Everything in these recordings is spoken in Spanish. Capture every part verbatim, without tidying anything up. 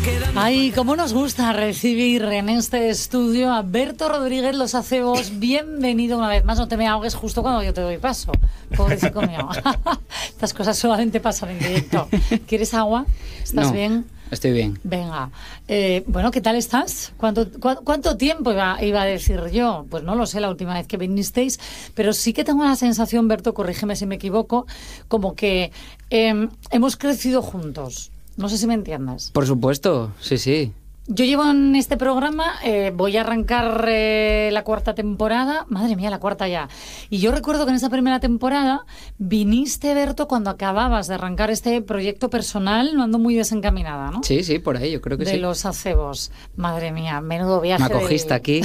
Ay, cómo nos gusta recibir en este estudio a Berto Rodríguez Los Acebos. Bienvenido una vez más. No te me ahogues justo cuando yo te doy paso. Pobrecito mío. Estas cosas solamente pasan en directo. ¿Quieres agua? ¿Estás no, bien? Estoy bien. Venga. Eh, bueno, ¿qué tal estás? ¿Cuánto, cu ¿Cuánto tiempo iba, iba a decir yo? Pues no lo sé la última vez que vinisteis, pero sí que tengo la sensación, Berto, corrígeme si me equivoco, como que eh, hemos crecido juntos. No sé si me entiendes. Por supuesto, sí, sí. Yo llevo en este programa, eh, voy a arrancar eh, la cuarta temporada, madre mía, la cuarta ya. Y yo recuerdo que en esa primera temporada viniste, Berto, cuando acababas de arrancar este proyecto personal, no ando muy desencaminada, ¿no? Sí, sí, por ahí, yo creo que de sí. De Los Acebos. Madre mía, menudo viaje. Me acogiste de... aquí.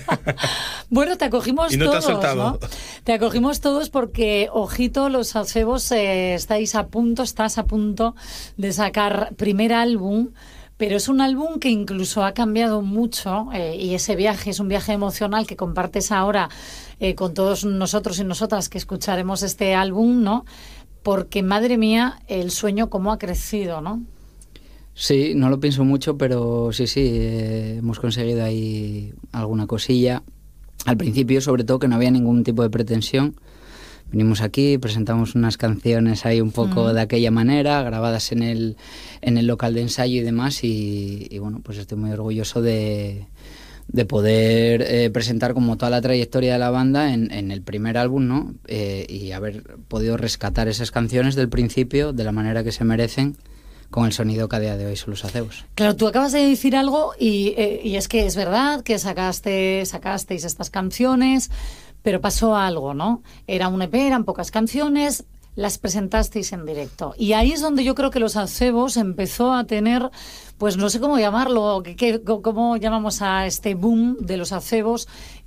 Bueno, te acogimos y no todos, te has soltado. ¿no? Te acogimos todos porque, ojito, Los Acebos, eh, estáis a punto, estás a punto de sacar primer álbum. Pero es un álbum que incluso ha cambiado mucho eh, y ese viaje es un viaje emocional que compartes ahora eh, con todos nosotros y nosotras que escucharemos este álbum, ¿no? Porque, madre mía, el sueño cómo ha crecido, ¿no? Sí, no lo pienso mucho, pero sí, sí, eh, hemos conseguido ahí alguna cosilla. Al principio, sobre todo, que no había ningún tipo de pretensión. Vinimos aquí, presentamos unas canciones ahí un poco mm. de aquella manera, grabadas en el, en el local de ensayo y demás, y, y bueno, pues estoy muy orgulloso de, de poder eh, presentar como toda la trayectoria de la banda en, en el primer álbum, ¿no? Eh, y haber podido rescatar esas canciones del principio de la manera que se merecen, con el sonido que a día de hoy son Los Acebos. Claro, tú acabas de decir algo y, eh, y es que es verdad que sacaste, sacasteis estas canciones, pero pasó algo, ¿no? Era un E P, eran pocas canciones, las presentasteis en directo. Y ahí es donde yo creo que Los Acebos empezó a tener, pues no sé cómo llamarlo, ¿qué, qué, cómo llamamos a este boom de Los Acebos?